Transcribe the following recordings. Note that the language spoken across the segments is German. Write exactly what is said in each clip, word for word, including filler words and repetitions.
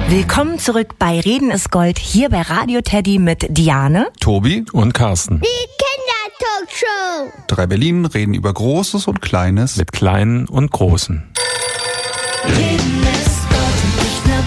Willkommen zurück bei Reden ist Gold, hier bei Radio Teddy mit Diane, Tobi und Carsten. Die Kindertalkshow. Drei Berlin reden über Großes und Kleines. Mit Kleinen und Großen. Reden ist Gold und nicht nur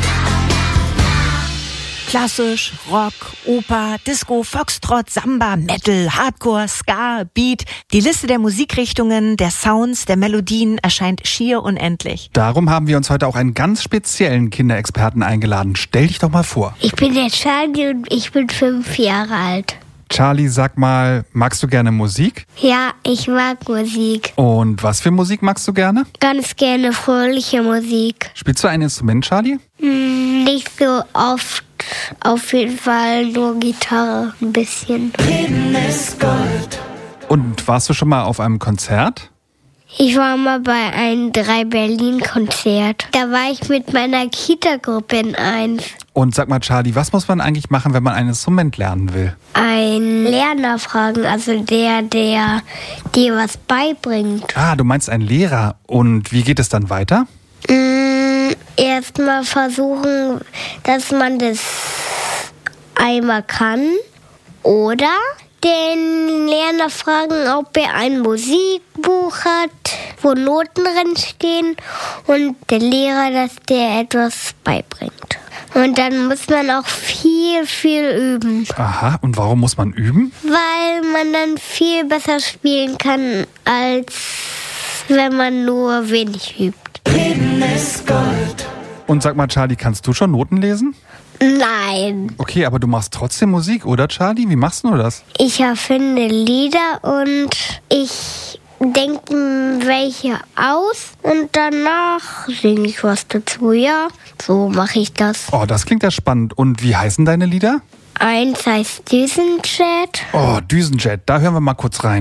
klassisch, Rock, Oper, Disco, Foxtrot, Samba, Metal, Hardcore, Ska, Beat. Die Liste der Musikrichtungen, der Sounds, der Melodien erscheint schier unendlich. Darum haben wir uns heute auch einen ganz speziellen Kinderexperten eingeladen. Stell dich doch mal vor. Ich bin der Charlie und ich bin fünf Jahre alt. Charlie, sag mal, magst du gerne Musik? Ja, ich mag Musik. Und was für Musik magst du gerne? Ganz gerne fröhliche Musik. Spielst du ein Instrument, Charlie? Hm, nicht so oft. Auf jeden Fall nur Gitarre, ein bisschen. Reden ist Gold. Und warst du schon mal auf einem Konzert? Ich war mal bei einem drei Berlin Konzert. Da war ich mit meiner Kita-Gruppe in eins. Und sag mal, Charlie, was muss man eigentlich machen, wenn man ein Instrument lernen will? Ein Lerner fragen, also der, der dir was beibringt. Ah, du meinst einen Lehrer. Und wie geht es dann weiter? Mm, Erstmal versuchen, dass man das einmal kann. Oder den Lerner fragen, ob er ein Musikbuch hat, wo Noten drin stehen und der Lehrer, dass der etwas beibringt. Und dann muss man auch viel, viel üben. Aha, und warum muss man üben? Weil man dann viel besser spielen kann, als wenn man nur wenig übt. Reden ist Gold. Und sag mal, Charlie, kannst du schon Noten lesen? Nein. Okay, aber du machst trotzdem Musik, oder Charlie? Wie machst du das? Ich erfinde Lieder und ich denke welche aus und danach singe ich was dazu. Ja, so mache ich das. Oh, das klingt ja spannend. Und wie heißen deine Lieder? Eins heißt Düsenjet. Oh, Düsenjet, da hören wir mal kurz rein.